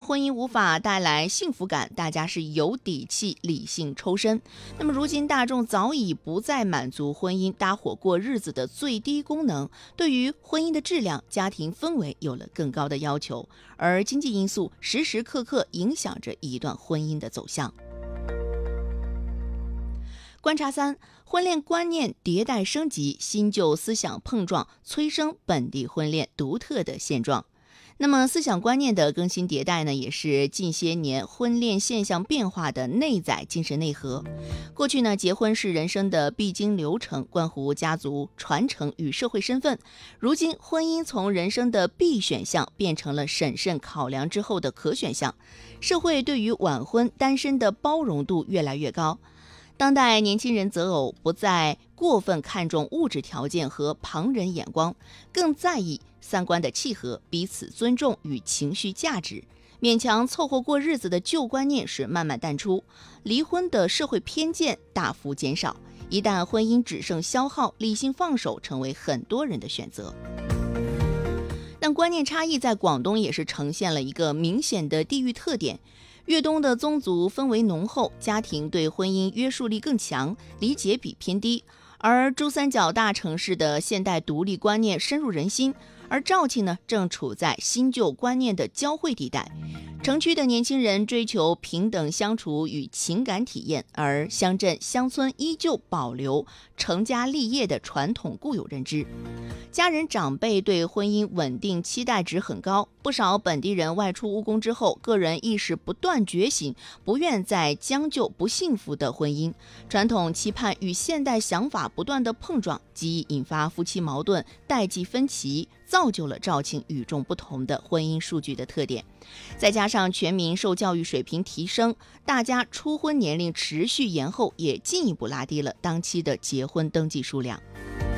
婚姻无法带来幸福感，大家是有底气理性抽身。那么如今大众早已不再满足婚姻搭伙过日子的最低功能，对于婚姻的质量、家庭氛围有了更高的要求，而经济因素时时刻刻影响着一段婚姻的走向。观察3，婚恋观念迭代升级，新旧思想碰撞，催生本地婚恋独特的现状。那么思想观念的更新迭代呢，也是近些年婚恋现象变化的内在精神内核。过去呢，结婚是人生的必经流程，关乎家族传承与社会身份。如今，婚姻从人生的必选项变成了审慎考量之后的可选项。社会对于晚婚单身的包容度越来越高。当代年轻人择偶不再过分看重物质条件和旁人眼光，更在意三观的契合、彼此尊重与情绪价值。勉强凑合过日子的旧观念是慢慢淡出，离婚的社会偏见大幅减少。一旦婚姻只剩消耗，理性放手成为很多人的选择。但观念差异在广东也是呈现了一个明显的地域特点。粤东的宗族氛围浓厚，家庭对婚姻约束力更强，理解比偏低；而珠三角大城市的现代独立观念深入人心，而肇庆呢，正处在新旧观念的交汇地带。城区的年轻人追求平等相处与情感体验，而乡镇乡村依旧保留成家立业的传统固有认知。家人长辈对婚姻稳定期待值很高，不少本地人外出务工之后，个人意识不断觉醒，不愿再将就不幸福的婚姻。传统期盼与现代想法不断的碰撞，极易引发夫妻矛盾、代际分歧，造就了肇庆与众不同的婚姻数据的特点。再加上全民受教育水平提升，大家初婚年龄持续延后，也进一步拉低了当期的结婚登记数量。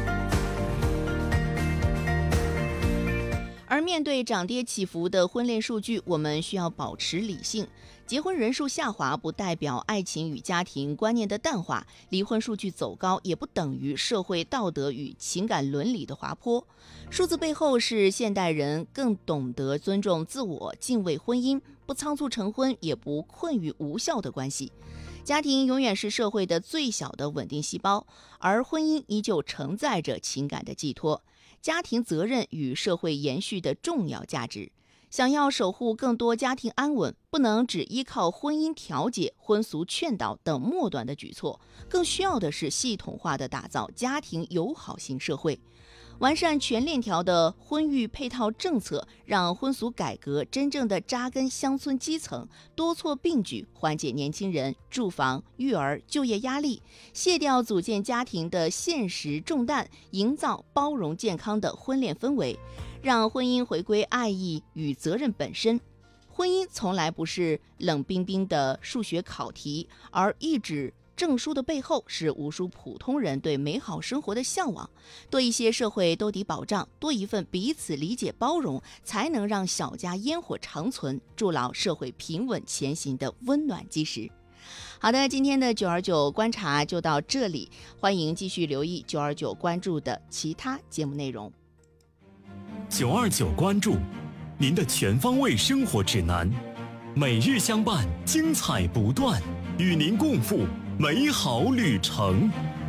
而面对涨跌起伏的婚恋数据，我们需要保持理性。结婚人数下滑不代表爱情与家庭观念的淡化，离婚数据走高也不等于社会道德与情感伦理的滑坡。数字背后是现代人更懂得尊重自我、敬畏婚姻，不仓促成婚，也不困于无效的关系。家庭永远是社会的最小的稳定细胞，而婚姻依旧承载着情感的寄托。家庭责任与社会延续的重要价值。想要守护更多家庭安稳，不能只依靠婚姻调解、婚俗劝导等末端的举措，更需要的是系统化的打造家庭友好型社会，完善全链条的婚育配套政策，让婚俗改革真正的扎根乡村基层，多措并举，缓解年轻人住房、育儿、就业压力，卸掉组建家庭的现实重担，营造包容健康的婚恋氛围，让婚姻回归爱意与责任本身。婚姻从来不是冷冰冰的数学考题，而一纸证书的背后是无数普通人对美好生活的向往。多一些社会兜底保障，多一份彼此理解包容，才能让小家烟火长存，筑牢社会平稳前行的温暖基石。好的，今天的929观察就到这里，欢迎继续留意929关注的其他节目内容。 929关注，您的全方位生活指南，每日相伴，精彩不断，与您共赴美好旅程。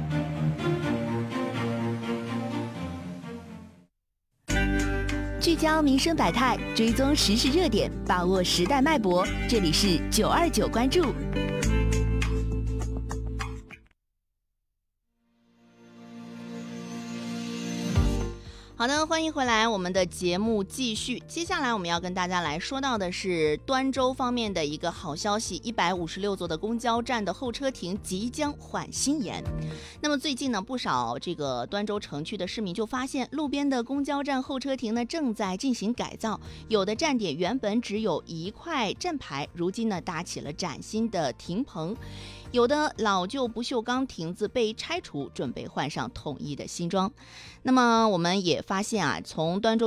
聚焦民生百态，追踪时事热点，把握时代脉搏。这里是929关注。 好的，欢迎回来，我们的节目继续。接下来我们要跟大家来说到的是端州方面的一个好消息，156座的公交站的候车亭即将换新颜。那么最近呢，不少这个端州城区的市民就发现，路边的公交站候车亭呢正在进行改造，有的站点原本只有一块站牌，如今呢搭起了崭新的亭棚。有的老旧不锈钢亭子被拆除，准备换上统一的新装。那么我们也发现啊，从端州